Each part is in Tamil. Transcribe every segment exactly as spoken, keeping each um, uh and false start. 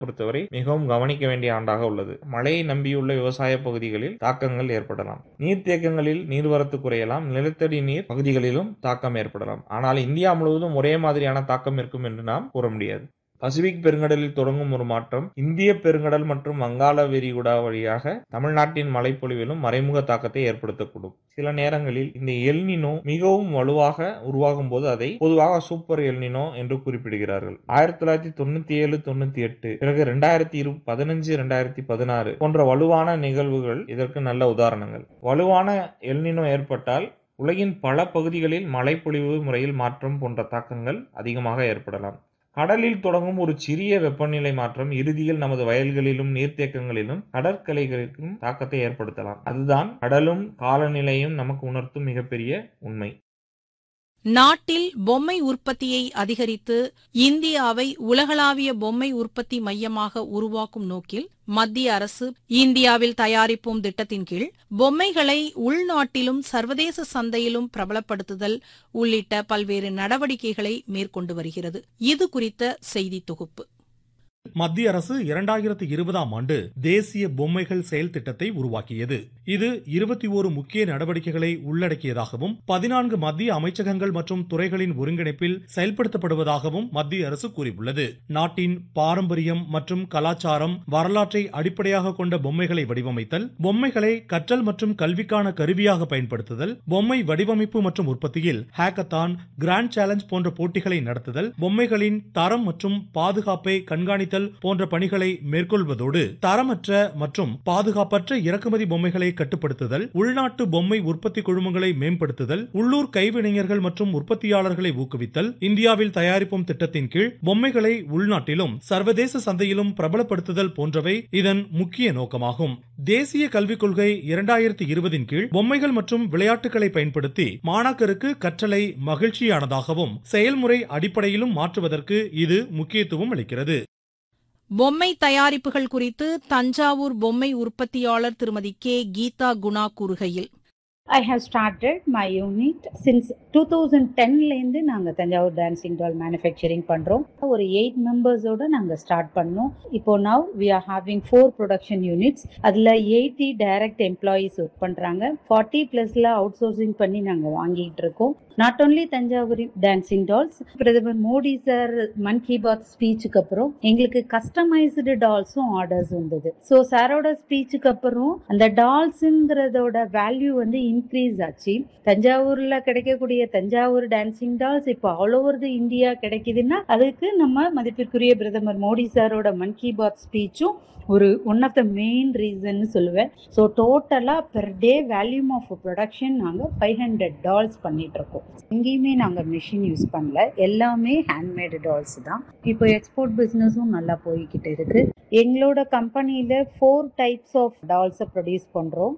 பொறுத்தவரை மிகவும் கவனிக்க வேண்டிய ஆண்டாக உள்ளது. மழையை நம்பியுள்ள விவசாய பகுதிகளில் தாக்கங்கள் ஏற்படலாம். நீர்த்தேக்கங்களில் நீர்வரத்து குறையலாம். நிலத்தடி நீர் பகுதிகளிலும் தாக்கம் ஏற்படலாம். ஆனால் இந்தியா முழுவதும் ஒரே மாதிரியான தாக்கம் இருக்கும் என்று நாம் கூற முடியாது. பசிபிக் பெருங்கடலில் தொடங்கும் ஒரு மாற்றம் இந்திய பெருங்கடல் மற்றும் வங்காள விரிகுடா வழியாக தமிழ்நாட்டின் மழைப்பொழிவிலும் மறைமுக தாக்கத்தை ஏற்படுத்தக்கூடும். சில நேரங்களில் இந்த எல்னினோ மிகவும் வலுவாக உருவாகும் போது அதை பொதுவாக சூப்பர் எல்னினோ என்று குறிப்பிடுகிறார்கள். ஆயிரத்தி தொள்ளாயிரத்தி தொண்ணூத்தி ஏழு தொண்ணூத்தி எட்டு பிறகு இரண்டாயிரத்தி பதினஞ்சு இரண்டாயிரத்தி பதினாறு போன்ற வலுவான நிகழ்வுகள் இதற்கு நல்ல உதாரணங்கள். வலுவான எல்னினோ ஏற்பட்டால் உலகின் பல பகுதிகளில் மழைப்பொழிவு முறையில் மாற்றம் போன்ற தாக்கங்கள் அதிகமாக ஏற்படலாம். கடலில் தொடங்கும் ஒரு சிறிய வெப்பநிலை மாற்றம் இறுதியில் நமது வயல்களிலும் நீர்த்தேக்கங்களிலும் கடற்கரைகளுக்கும் தாக்கத்தை ஏற்படுத்தலாம். அதுதான் கடலும் காலநிலையும் நமக்கு உணர்த்தும் மிகப்பெரிய உண்மை. நாட்டில் பொம்மை உற்பத்தியை அதிகரித்து இந்தியாவை உலகளாவிய பொம்மை உற்பத்தி மையமாக உருவாக்கும் நோக்கில் மத்திய அரசு இந்தியாவில் தயாரிப்போம் திட்டத்தின் கீழ் பொம்மைகளை உள்நாட்டிலும் சர்வதேச சந்தையிலும் பிரபலப்படுத்துதல் உள்ளிட்ட பல்வேறு நடவடிக்கைகளை மேற்கொண்டு வருகிறது. இது குறித்த செய்தி தொகுப்பு. மத்திய அரசு இரண்டாயிரத்தி இருபதாம் ஆண்டு தேசிய பொம்மைகள் செயல் திட்டத்தை உருவாக்கியது. இது இருபத்தி ஓரு முக்கிய நடவடிக்கைகளை உள்ளடக்கியதாகவும் பதினான்கு மத்திய அமைச்சகங்கள் மற்றும் துறைகளின் ஒருங்கிணைப்பில் செயல்படுத்தப்படுவதாகவும் மத்திய அரசு கூறியுள்ளது. நாட்டின் பாரம்பரியம் மற்றும் கலாச்சாரம், வரலாற்றை அடிப்படையாக கொண்ட பொம்மைகளை வடிவமைத்தல், பொம்மைகளை கற்றல் மற்றும் கல்விக்கான கருவியாக பயன்படுத்துதல், பொம்மை வடிவமைப்பு மற்றும் உற்பத்தியில் ஹேக்கத்தான், கிராண்ட் சேலஞ்ச் போன்ற போட்டிகளை நடத்துதல், பொம்மைகளின் தரம் மற்றும் பாதுகாப்பை கண்காணித்தல் போன்ற பணிகளை மேற்கொள்வதோடு தரமற்ற மற்றும் பாதுகாப்பற்ற இறக்குமதி பொம்மைகளை கட்டுப்படுத்துதல், உள்நாட்டு பொம்மை உற்பத்தி குழுமங்களை மேம்படுத்துதல், உள்ளூர் கைவினைஞர்கள் மற்றும் உற்பத்தியாளர்களை ஊக்குவித்தல், இந்தியாவில் தயாரிப்போம் திட்டத்தின் கீழ் பொம்மைகளை உள்நாட்டிலும் சர்வதேச சந்தையிலும் பிரபலப்படுத்துதல் போன்றவை இதன் முக்கிய நோக்கமாகும். தேசிய கல்விக் கொள்கை இரண்டாயிரத்தி இருபதின் கீழ் பொம்மைகள் மற்றும் விளையாட்டுகளை பயன்படுத்தி மாணாக்கருக்கு கற்றலை மகிழ்ச்சியானதாகவும் செயல்முறை அடிப்படையிலும் மாற்றுவதற்கு இது முக்கியத்துவம் அளிக்கிறது. பொம்மை தயாரிப்புகள் குறித்து தஞ்சாவூர் பொம்மை உற்பத்தியாளர் திருமதி கே கீதா குணா கூறுகையில், I have started my unit since twenty ten லேருந்து நாங்கள் தஞ்சாவூர் டான்சிங் டால் மேனுஃபேக்சரிங் பண்ணுறோம். ஒரு எயிட் மெம்பர்ஸோடு நாங்கள் ஸ்டார்ட் பண்ணோம். இப்போ now we are having four production units. அதில் எயிட்டி டைரக்ட் எம்ப்ளாயீஸ் ஒர்க் பண்ணுறாங்க. ஃபார்ட்டி ப்ளஸில் அவுட் சோர்சிங் பண்ணி நாங்கள் வாங்கிட்டு இருக்கோம். Not only Thanjavur dancing dolls, பிரதமர் மோடி சார் மன் கி பாத் ஸ்பீச்சுக்கு அப்புறம் எங்களுக்கு கஸ்டமைஸ்டு டால்ஸும் ஆர்டர்ஸ் வந்தது. ஸோ சாரோட ஸ்பீச்சுக்கு அப்புறம் அந்த டால்ஸுங்கிறதோட வேல்யூ வந்து இன்க்ரீஸ் ஆச்சு. தஞ்சாவூர்ல கிடைக்கக்கூடிய தஞ்சாவூர் டான்சிங் டால்ஸ் இப்போ ஆல் ஓவர் தி இந்தியா கிடைக்குதுன்னா அதுக்கு நம்ம மதிப்பிற்குரிய பிரதமர் மோடி சாரோட மன் கி பாத் ஸ்பீச்சும் ஒரு one of the main reason சொல்லுவேன். ஸோ டோட்டலா பெர் டே வேல்யூம் ஆஃப் ப்ரொடக்ஷன் நாங்கள் ஃபைவ் ஹண்ட்ரட் டால்ஸ் பண்ணிட்டு இருக்கோம். எங்கேயுமே நாங்கள் மிஷின் யூஸ் பண்ணல, எல்லாமே ஹேண்ட்மேடு டால்ஸ் தான். இப்போ எக்ஸ்போர்ட் பிஸ்னஸும் நல்லா போய்கிட்டு இருக்கு. எங்களோட கம்பெனியில ஃபோர் டைப்ஸ் ஆஃப் டால்ஸை ப்ரொடியூஸ் பண்றோம்.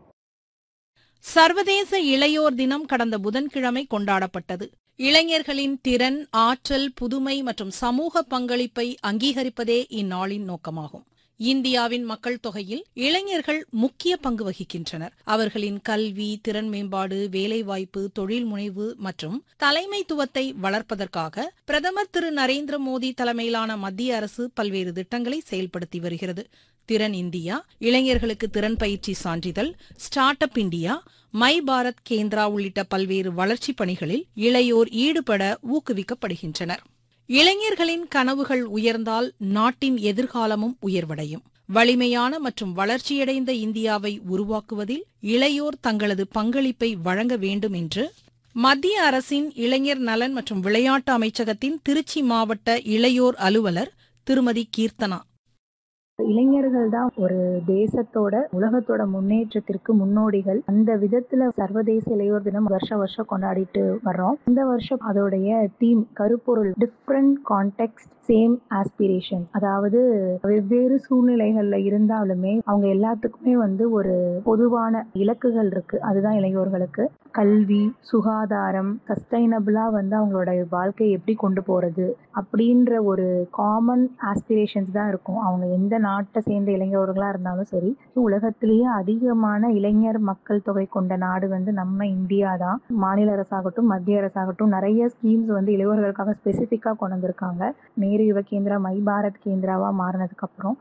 சர்வதேச இளையோர் தினம் கடந்த புதன்கிழமை கொண்டாடப்பட்டது. இளைஞர்களின் திறன், ஆற்றல், புதுமை மற்றும் சமூக பங்களிப்பை அங்கீகரிப்பதே இந்நாளின் நோக்கமாகும். இந்தியாவின் மக்கள் தொகையில் இளைஞர்கள் முக்கிய பங்கு வகிக்கின்றனர். அவர்களின் கல்வி, திறன் மேம்பாடு, வேலைவாய்ப்பு, தொழில் முனைவு மற்றும் தலைமைத்துவத்தை வளர்ப்பதற்காக பிரதமர் திரு நரேந்திர மோடி தலைமையிலான மத்திய அரசு பல்வேறு திட்டங்களை செயல்படுத்தி வருகிறது. திறன் இந்தியா, இளைஞர்களுக்கு திறன் பயிற்சி சான்றிதழ், start up India, my Bharat Kendra உள்ளிட்ட பல்வேறு வளர்ச்சிப் பணிகளில் இளையோர் ஈடுபட ஊக்குவிக்கப்படுகின்றனர். இளைஞர்களின் கனவுகள் உயர்ந்தால் நாட்டின் எதிர்காலமும் உயர்வடையும். வலிமையான மற்றும் வளர்ச்சியடைந்த இந்தியாவை உருவாக்குவதில் இளையோர் தங்களது பங்களிப்பை வழங்க வேண்டும் என்று மத்திய அரசின் இளைஞர் நலன் மற்றும் விளையாட்டு அமைச்சகத்தின் திருச்சி மாவட்ட இளையோர் அலுவலர் திருமதி கீர்த்தனா, இளைஞர்கள் தான் ஒரு தேசத்தோட உலகத்தோட முன்னேற்றத்திற்கு முன்னோடிகள். அந்த விதத்துல சர்வதேச இளையோர் தினம் வருஷ வருஷம் கொண்டாடிட்டு வர்றோம். இந்த வருஷம் அதோடைய தீம் கருப்பொருள் டிஃப்ரெண்ட் கான்டெக்ஸ்ட் சேம் ஆஸ்பிரேஷன், அதாவது வெவ்வேறு சூழ்நிலைகள்ல இருந்தாலுமே அவங்க எல்லாத்துக்குமே வந்து ஒரு பொதுவான இலக்குகள் இருக்கு. அதுதான் இளையோர்களுக்கு கல்வி, சுகாதாரம், சஸ்டைனபிளா வந்து அவங்களோட வாழ்க்கையை எப்படி கொண்டு போறது அப்படின்ற ஒரு காமன் ஆஸ்பிரேஷன்ஸ் தான் இருக்கும். அவங்க எந்த நாட்டை சேர்ந்த இளைஞர்களா இருந்தாலும் சரி. உலகத்திலேயே அதிகமான இளைஞர் மக்கள் தொகை கொண்ட நாடு வந்து நம்ம இந்தியா தான். மாநில அரசாகட்டும் மத்திய அரசாகட்டும் நிறைய ஸ்கீம்ஸ் வந்து இளைஞர்களுக்காக ஸ்பெசிஃபிக்கா கொண்டு வந்திருக்காங்க. நேரு யுவ கேந்திரா மை பாரத் கேந்திராவா மாறினதுக்கு அப்புறம்